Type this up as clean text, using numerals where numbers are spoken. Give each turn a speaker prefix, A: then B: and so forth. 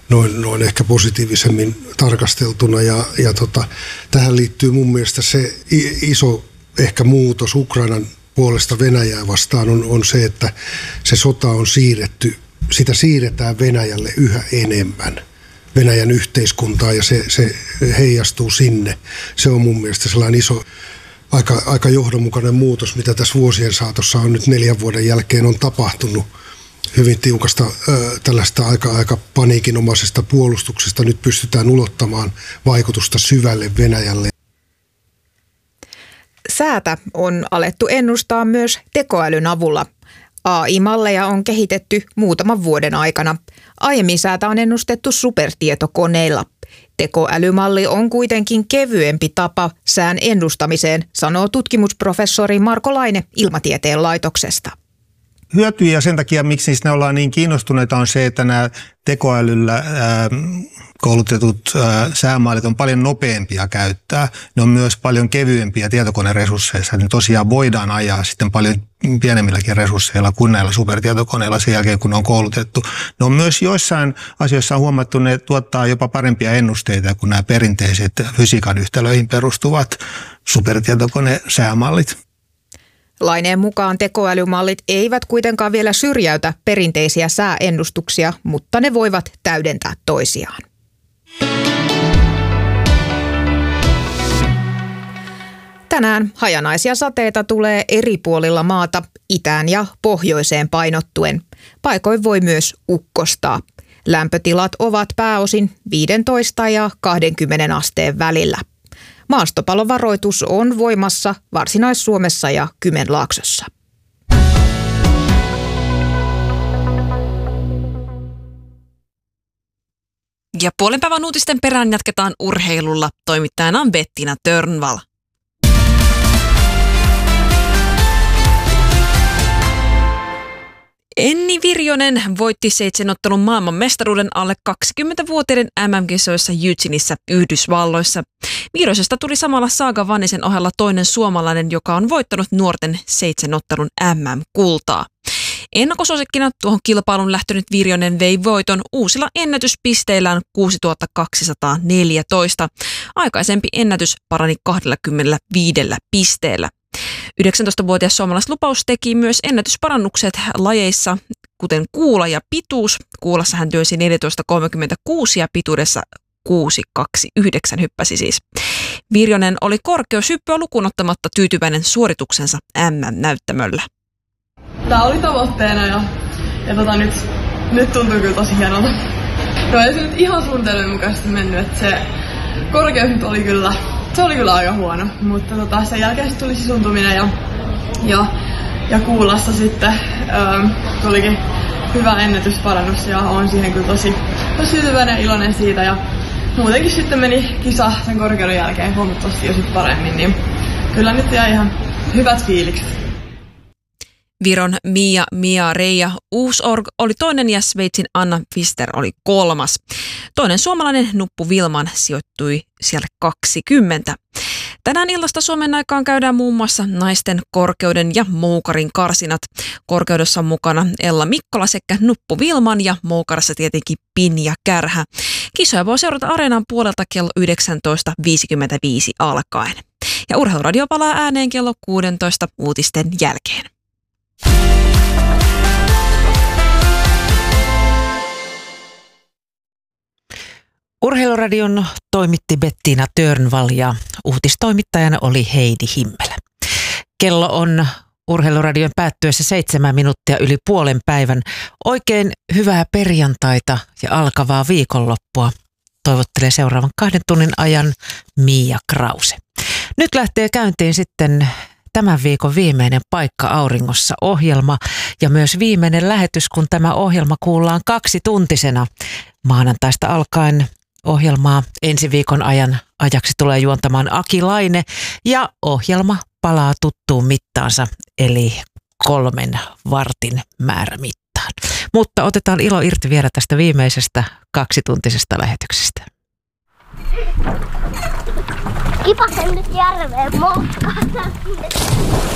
A: noin ehkä positiivisemmin tarkasteltuna. Ja tähän liittyy mun mielestä se iso ehkä muutos Ukrainan puolesta Venäjää vastaan on se, että se sota on sitä siirretään Venäjälle yhä enemmän. Venäjän yhteiskuntaa ja se heijastuu sinne. Se on mun mielestä sellainen iso, aika johdonmukainen muutos, mitä tässä vuosien saatossa on nyt 4 vuoden jälkeen on tapahtunut. Hyvin tiukasta tällaista aika paniikinomaisesta puolustuksesta nyt pystytään ulottamaan vaikutusta syvälle Venäjälle.
B: Säätä on alettu ennustaa myös tekoälyn avulla. AI-malleja on kehitetty muutaman vuoden aikana. Aiemmin säätä on ennustettu supertietokoneilla. Tekoälymalli on kuitenkin kevyempi tapa sään ennustamiseen, sanoo tutkimusprofessori Marko Laine Ilmatieteen laitoksesta.
C: Hyötyjä sen takia, miksi niistä ollaan niin kiinnostuneita, on se, että nämä tekoälyllä koulutetut säämallit on paljon nopeampia käyttää. Ne on myös paljon kevyempiä tietokoneresursseissa. Ne tosiaan voidaan ajaa sitten paljon pienemmilläkin resursseilla kuin näillä supertietokoneilla sen jälkeen, kun ne on koulutettu. Ne on myös joissain asioissa on huomattu, ne tuottaa jopa parempia ennusteita kuin nämä perinteiset fysiikan yhtälöihin perustuvat supertietokonesäämallit.
B: Laineen mukaan tekoälymallit eivät kuitenkaan vielä syrjäytä perinteisiä sääennustuksia, mutta ne voivat täydentää toisiaan. Tänään hajanaisia sateita tulee eri puolilla maata, itään ja pohjoiseen painottuen. Paikoin voi myös ukkostaa. Lämpötilat ovat pääosin 15 ja 20 asteen välillä. Maastopalovaroitus on voimassa Varsinais-Suomessa ja Kymenlaaksossa.
D: Ja puolenpäivän uutisten perään jatketaan urheilulla. Toimittajana on Bettina Törnvall. Enni Virjonen voitti 7-ottelun maailmanmestaruuden alle 20-vuotiaiden MM-kisoissa Eugenissä Yhdysvalloissa. Virosesta tuli samalla Saaga Vannisen ohella toinen suomalainen, joka on voittanut nuorten 7-ottelun MM-kultaa. Ennakkosuosikkina tuohon kilpailuun lähtenyt Virjonen vei voiton uusilla ennätyspisteillään 6214. Aikaisempi ennätys parani 25 pisteellä. 19-vuotias suomalaislupaus teki myös ennätysparannukset lajeissa, kuten kuula ja pituus. Kuulassa hän työnsi 14.36 ja pituudessa 6.29 hyppäsi siis. Virjonen oli korkeushyppyä lukuun ottamatta tyytyväinen suorituksensa MM-näyttämöllä.
E: Tämä oli tavoitteena ja nyt tuntuu kyllä tosi hienolta. No ei se nyt ihan suunnitelmien mukaisesti mennyt, että se korkeus nyt oli kyllä aika huono, mutta sen jälkeen tuli sisuntuminen ja kuulassa sitten tulikin hyvä ennätysparannus ja olen siihen kyllä tosi tyytyväinen ja iloinen siitä ja muutenkin sitten meni kisa sen korkeuden jälkeen huomattavasti jo sitten paremmin, niin kyllä nyt jäi ihan hyvät fiilikset.
D: Viron Mia Reija Uusorg oli toinen ja Sveitsin Anna Pfister oli kolmas. Toinen suomalainen Nuppu Vilman sijoittui siellä 20. Tänään illasta Suomen aikaan käydään muun muassa naisten korkeuden ja moukarin karsinat. Korkeudessa on mukana Ella Mikkola sekä Nuppu Vilman ja moukarassa tietenkin Pinja Kärhä. Kisoja voi seurata Areenan puolelta kello 19.55 alkaen. Ja Urheiluradio palaa ääneen kello 16 uutisten jälkeen.
F: Urheiluradion toimitti Bettina Törnvall ja uutistoimittajana oli Heidi Himmel. Kello on Urheiluradion päättyessä 7 minuuttia yli puolen päivän. Oikein hyvää perjantaita ja alkavaa viikonloppua. Toivottelee seuraavan 2 tunnin ajan Mia Krause. Nyt lähtee käyntiin sitten tämän viikon viimeinen Paikka auringossa -ohjelma ja myös viimeinen lähetys, kun tämä ohjelma kuullaan 2-tuntisena. Maanantaista alkaen ohjelmaa ensi viikon ajaksi tulee juontamaan Aki Laine ja ohjelma palaa tuttuun mittaansa eli 3 vartin määrämittaan. Mutta otetaan ilo irti vielä tästä viimeisestä 2-tuntisesta lähetyksestä.
G: Kipasen nyt järveen moukkaan.